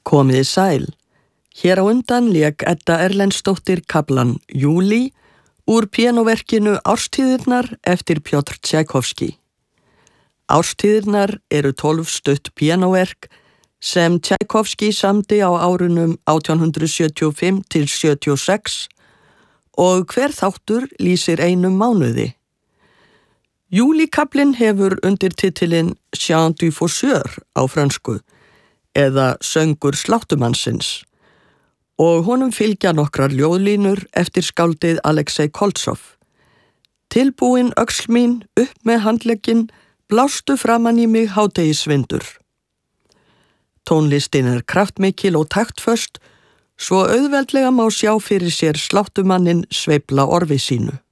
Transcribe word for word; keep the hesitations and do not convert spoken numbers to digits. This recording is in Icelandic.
Komiði sæl. Hér á undan lék Edda Erlendsdóttir kaflann Júlí úr píanóverkinu Árstíðirnar eftir Pjotr Tchaikovsky. Árstíðirnar eru tólf stutt píanóverk sem Tchaikovsky samdi á árunum átján hundrað sjötíu og fimm til sjötíu og sex og hver þáttur lýsir einum mánuði. Júlíkaflinn hefur undirtitilinn Chant du Faucheur á frönsku eða Söngur sláttumannsins og honum fylgja nokkrar ljóðlínur eftir skáldið Alexei Koltsov. Tilbúin öxl mín upp með handlegginn, blástu framan í mig hádegisvindur. Tónlistin er kraftmikil og taktföst, svo auðveldlega má sjá fyrir sér sláttumanninn sveifla orfi sínu.